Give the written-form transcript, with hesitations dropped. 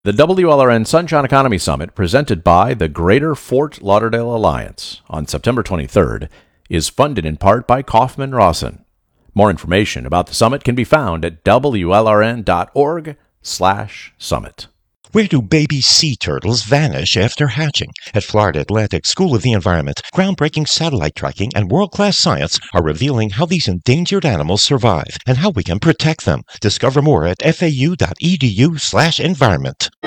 The WLRN Sunshine Economy Summit, presented by the Greater Fort Lauderdale Alliance on September 23rd, is funded in part by Kaufman Rawson. More information about the summit can be found at wlrn.org/summit. Where do baby sea turtles vanish after hatching? At Florida Atlantic School of the Environment, groundbreaking satellite tracking and world-class science are revealing how these endangered animals survive and how we can protect them. Discover more at fau.edu/environment.